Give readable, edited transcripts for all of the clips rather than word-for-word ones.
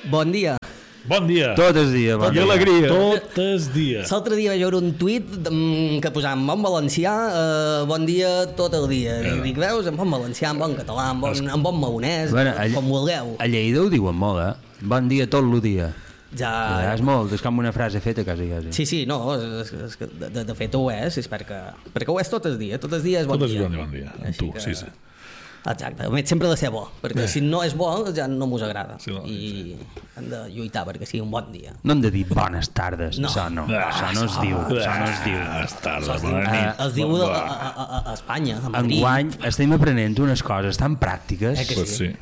Bon dia. Bon dia. Tot el dia, bon I dia. alegria. Tot el dia. L'altre dia vaig veure un tuit que posava en bon valencià, bon dia tot el dia. I dic, veus, en bon valencià, en bon català, en bon maonès, com vulgueu. A Lleida ho diuen molt, Bon dia tot el dia. Ja... És molt, és com una frase feta, quasi. Sí, no, és que de fet ho és perquè ho és tot el dia és bon dia. Tot és bon dia, amb tu, sí. Exacte, a més sempre ha de ser bo, perquè si no és bo ja no mos agrada, i hem de lluitar perquè sigui un bon dia. No hem de dir bones tardes, això no es diu. Bones tardes, bona nit. Es diu a Espanya, a Madrid. Enguany estem aprenent unes coses tan pràctiques. Pues sí.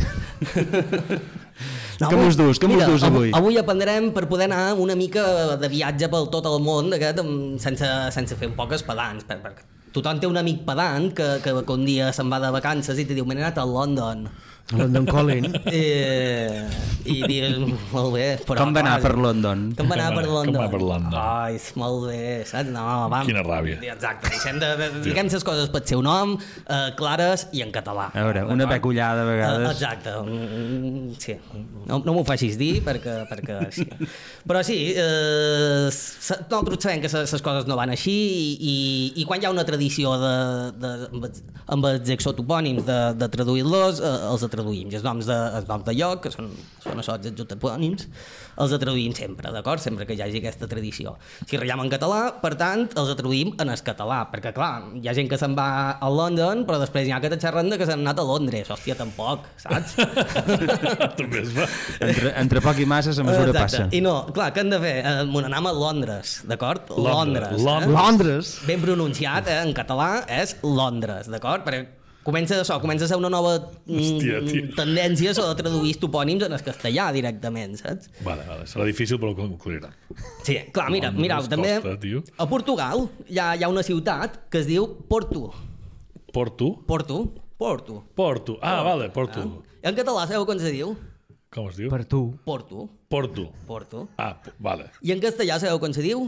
Què mos dus avui? Avui aprendrem per poder anar una mica de viatge pel tot el món sense fer un poc pedants, perquè tothom té un amic pedant que un dia se'n va de vacances i te diu, m'he anat a London. London Calling. I dius, molt bé, però... Com va anar per London? Com va anar per London? London? Ai, molt bé, saps? No, vam... Quina ràbia. Exacte, diguem les coses pel seu nom, clares i en català. A veure, una pecullada a vegades. Exacte, sí. No m'ho facis dir perquè sí. Però sí, nosaltres sabem que les coses no van així i quan hi ha una tradició amb els exotopònims de traduir-los, els traduïm. I els noms de lloc, que són els exotopònims, els traduïm sempre, d'acord? Sempre que hi hagi aquesta tradició. Si ratllem en català, per tant, els traduïm en el català, perquè, clar, hi ha gent que se'n va a London, però després hi ha que te xerren que s'han anat a Londres. Hòstia, tampoc, saps? També es va. Entre poc i massa la mesura passa. I no, clar, què hem de fer? Anem a Londres, d'acord? Londres. Londres. Ben pronunciat, en català, és Londres, d'acord? Perquè comença a ser una nova tendència de traduir topònims en el castellà directament, saps? Vale, serà difícil però ho concluirà. Sí, clar, mira, també a Portugal hi ha una ciutat que es diu Porto. Porto? Porto. Ah, vale, Porto. En català sabeu com se diu? Com es diu? Per tu. Porto. Ah, vale. I en castellà sabeu com se diu?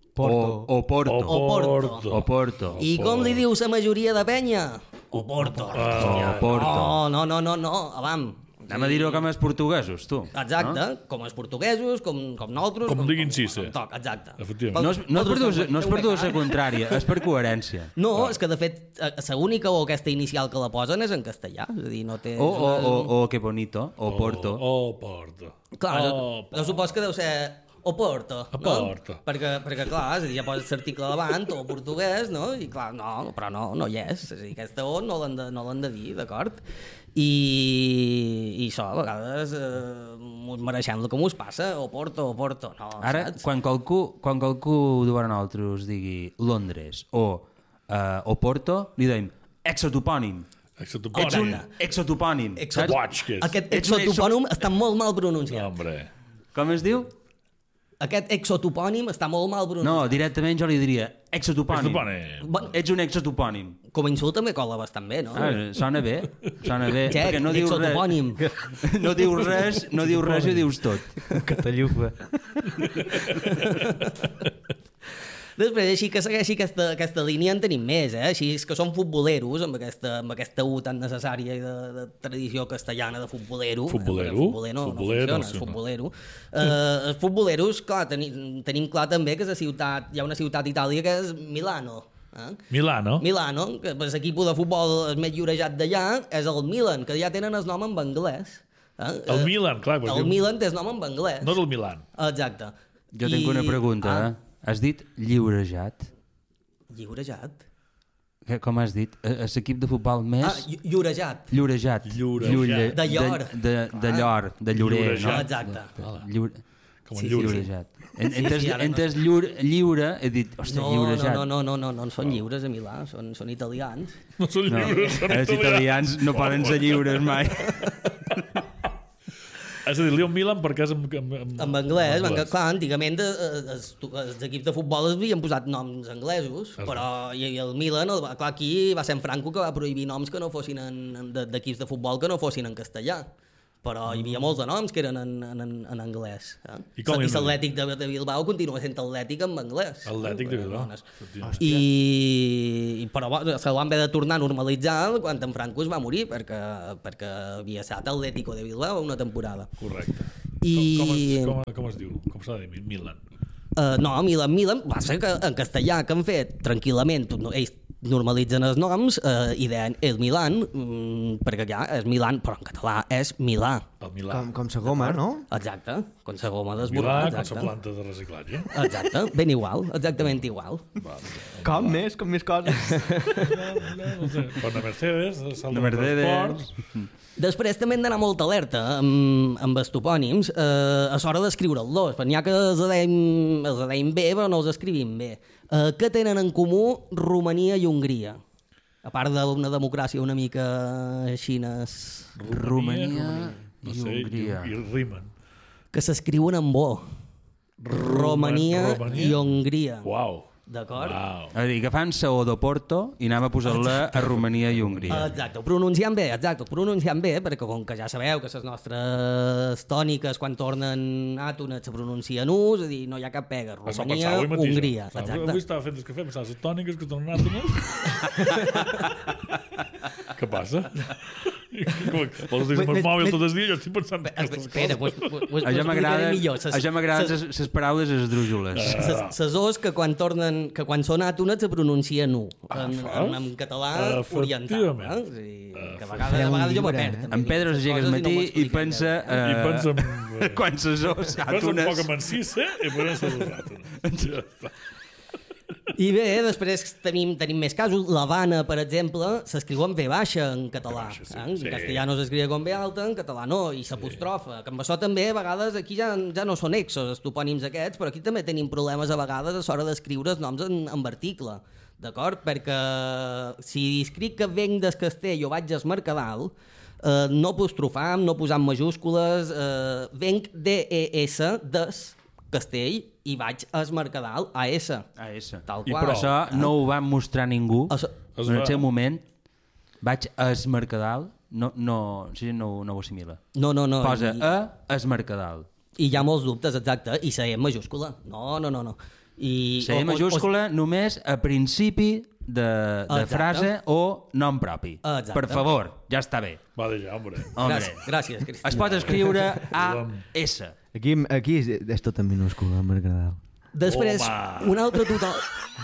Porto. I com li diu la majoria de penya? Porto. No, avam. Anem a dir-ho com els portuguesos, tu. Exacte, com els portuguesos, com nosaltres... Com diguin Cisse. Exacte. No és per dur la contrària, és per coherència. No, és que de fet l'única o aquesta inicial que la posen és en castellà, és a dir, no té... que bonito, o Porto. Porto. Clar, jo supos que deu ser... O Porto, no? Perquè clar, és a dir, ja poses l'article davant, o portuguès, no? I clar, però no hi és. És a dir, aquesta O no l'han de dir, d'acord? I això, a vegades, us mereixem el que us passa, o Porto, no, ara, saps? quan qualcú davant nosaltres digui Londres o Porto, li dèiem exotopònim. Ets un exotopònim. Aquest exotopònim està molt mal pronunciat. Com es diu? Aquest exotopònim està molt mal pronunciat. No, directament jo li diria exotopònim. Ets un exotopònim. Com a insult també cola bastant bé, no? Sona bé. Perquè no dius exotopònim. No dius res i ho dius tot. Catallufa. Després, així que segueixi aquesta línia en tenim més, Així és que són futboleros, amb aquesta U tan necessària de tradició castellana de futbolero. Els futboleros, clar, tenim clar també que hi ha una ciutat a Itàlia que és Milano. Milano, que l'equip de futbol més llorejat d'allà és el Milan, que ja tenen el nom en anglès. El Milan, clar. El Milan té el nom en anglès. No és el Milan. Exacte. Jo tinc una pregunta, Has dit lliurejat? Lliurejat? Com has dit? L'equip de futbol més... Llorejat. Llorejat. De llor. De llor, de llorer. Exacte. Com el llorejat. Entes lliure, he dit, hòstia, lliurejat. No són lliures a Milà, són italians. No són lliures, són italians. Els italians no poden ser lliures mai. És a dir, li un Milan perquè és en anglès, perquè clar, antigament els equips de futbol es havien posat noms anglesos, però i el Milan, clar, aquí va ser en Franco que va prohibir noms que no fossin d'equips de futbol que no fossin en castellà. però hi havia molts de noms que eren en anglès. I l'Atlètic de Bilbao continua sent Atlètic en anglès. Atlètic de Bilbao. Però se van haver de tornar a normalitzar quan en Franco es va morir, perquè havia estat Atlético de Bilbao una temporada. Correcte. Com es diu? Com s'ha de dir? Milan. No, Milan, va ser que en castellà que han fet tranquil·lament, ells normalitzen els noms i deien el Milan, perquè ja és Milan, però en català és Milà. El Milà. Com sa goma, no? Exacte, com sa goma Milà, d'esborrar. com sa planta de reciclatge. Exacte, ben igual, exactament igual. Com més coses? No sé, per la Mercedes, La Mercedes. Després també hem d'anar molt alerta amb els topònims a l'hora d'escriure'ls, perquè n'hi ha que els deim bé però no els escrivim bé. Què tenen en comú Romania i Hongria? A part d'una democràcia una mica xines... Romania i Hongria. I rimen. Que s'escriuen amb O. Romania i Hongria. Uau. D'acord? És a dir, que fan saó d'Oporto i anem a posar-la a Romania i Hongria. Exacte, ho pronunciant bé, perquè com que ja sabeu que les nostres tòniques quan tornen àtones se pronuncien U, és a dir, no hi ha cap pega. Romania, Hongria. Exacte. Avui estava fent el cafè, pensava, les tòniques que tornen àtones. Què passa? Vols dir el mòbil tot el dia? Jo estic pensant... Espera, A jo m'agraden les paraules esdrújoles. Les O's que quan són àtones se pronuncien U, en català oriental. Que a vegades jo m'aperd. En Pedro s'aixeca al matí i pensa... I pensa quan les O's àtones... àtones... Pensa un poc en Mancissa i pensa les àtones. Ja està. I bé, després tenim més casos. l'Havana, per exemple, s'escriu amb V baixa en català. En castellà no s'escriu com V alta, en català no, i s'apostrofa. Que amb això també, a vegades, aquí ja no són exos els topònims aquests, però aquí també tenim problemes a vegades a l'hora d'escriure els noms en article. D'acord? Perquè si escric que venc del Castell o vaig al Mercadal, no apostrofam, no posam majúscules, venc des Castell i vaig al Mercadal AS. Tal qual. Però això no ho van mostrar ningú en el seu moment. Vaig al Mercadal, no ho assimila. No. Posa al Mercadal. I hi ha molts dubtes, exacte, i la E en majúscula. No. La E majúscula només a principi de frase o nom propi. Exacte. Per favor, ja està bé. Va d'allà, hombre. Gràcies, Cristina. Es pot escriure AS. Aquí és tot en minúscula, Mercadal. Després, un altre total...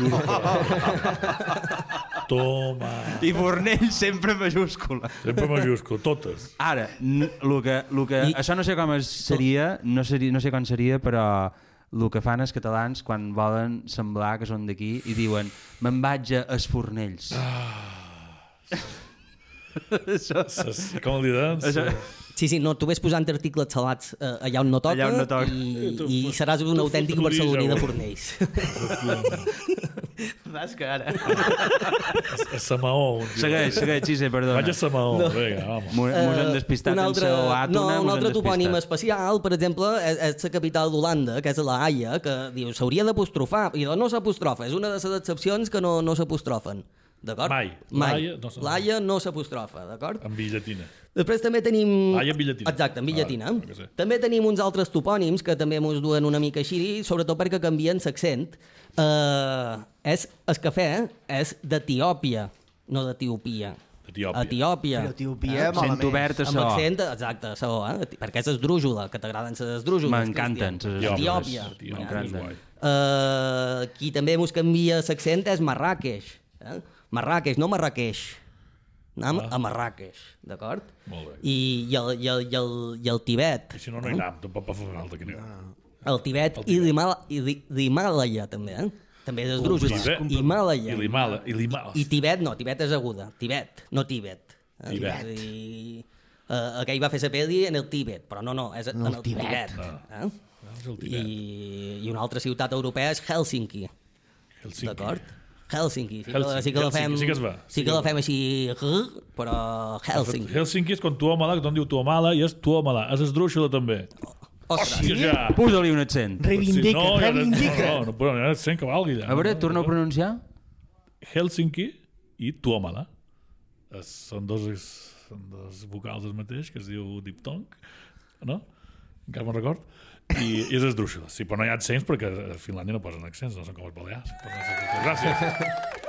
Toma. I Fornell sempre majúscula. Sempre majúscula, totes. Ara, això no sé com seria, no sé com seria, però el que fan els catalans quan volen semblar que són d'aquí i diuen me'n vaig a es Fornells. Com el diran? Sí, no, tu ves posant articles salats allà on no toca, i seràs un autèntic barceloní de Fornells. Vas que ara... A Samaó. Segueix, Xise, perdona. Vaig a Samaó, vinga, home. Mos han despistat en seu àtona. Un altre topònim especial, per exemple, és la capital d'Holanda, que és la Haia, que diu, s'hauria d'apostrofar, i no s'apostrofa, és una de les excepcions que no s'apostrofen. D'acord? Mai. L'Haia no s'apostrofa, d'acord? En billatina. Després també tenim... Haia en billatina. Exacte, en billatina. També tenim uns altres topònims que també ens duen una mica així, sobretot perquè canvien l'accent. El cafè és d'Etiòpia, no d'Etiòpia. Etiòpia. Però Etiòpia, Sent obert a so. Amb accent, exacte, a so, perquè és esdrújula, que t'agraden les esdrújules. M'encanten. Etiòpia. M'encanten. Qui també ens canvia l'accent és Marràqueix. Marràqueix, no Marràqueix. Anem a Marràqueix, d'acord? Molt bé. I el Tibet. I si no hi anem, tampoc pot fer falta que anem. El Tibet i l'Himàlaia, també, També és esdrújula. Himàlaia. I l'Himàlaia. I Tibet no, Tibet és aguda. Tibet, no Tibet. Tibet. Aquell va fer la peli en el Tibet, però no, és en el Tibet. I una altra ciutat europea és Hèlsinki. D'acord? Hèlsinki. Sí que la fem així, però Hèlsinki. Hèlsinki és com Tuomala, que tothom diu Tuomala, i és Tuomala. És esdrúixola també. Hòstia! Posa-li un accent. Reivindica. No, però no hi ha accent que valgui. A veure, torna a pronunciar. Hèlsinki i Tuomala. Són dos vocals el mateix, que es diu diptong, no? Encara me'n record. I és esdrúixola. Sí, però no hi ha accents perquè a Finlàndia no posen accents, no són com els balears. Gràcies.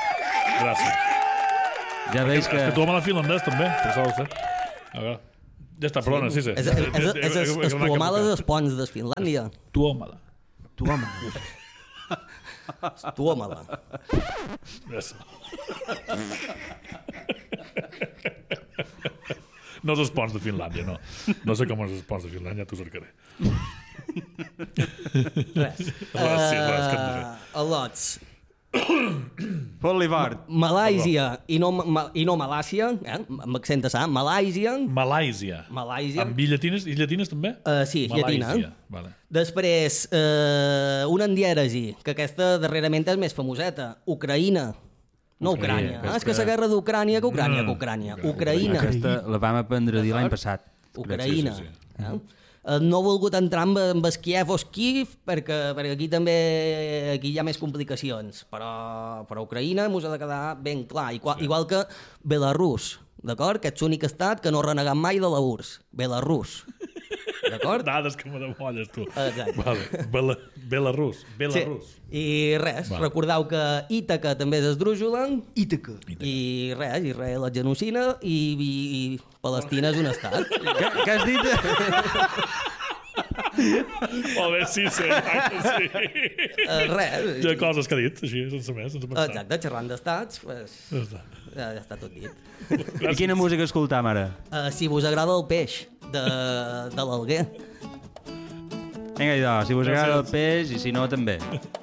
Ja veus que... És que Tuomala finlandès també, però s'ha de ser. A veure. Ja està, perdona, sí. És Tuomala dels ponts de Finlàndia. Tuomala. Tuomala. Yes. No és els ponts de Finlàndia, no. No sé com és els ponts de Finlàndia, t'ho cercaré. Res. Res, que Al·lots. Fot-li fort. Malàisia i no Malàcia, amb accent a sa, Malàisia. Malàisia. Amb llatines, i llatines també? Sí, Malàisia. llatina. Vale. Després, una endièresi, que aquesta darrerament és més famoseta. Ucraïna. No Ucrània. És que la guerra d'Ucrània que Ucrània. Ucraïna. Aquesta la vam aprendre a dir l'any passat. Ucraïna. Sí. No he volgut entrar amb el Kiev o Kiev perquè aquí també hi ha més complicacions, però Ucraïna mos ha de quedar ben clar, igual que Belarus, d'acord? Que ets l'únic estat que no ha renegat mai de la URSS. Belarus. D'acord? Dades que me demolles, tu. Exacte. Vale. Belarus. Sí. I res, recordeu que Ítaca també és esdrújula. Ítaca. I res, Israel és genocida i Palestina és un estat. Què has dit? Molt bé, sí. Res. Hi ha coses que ha dit, així, sense pensar. Exacte, xerrant d'estats, pues, Ja està. ja està tot dit. I quina música escoltam ara? Si vos agrada el peix de l'Alguer. Vinga, idò, si vos agrada el peix i si no, també.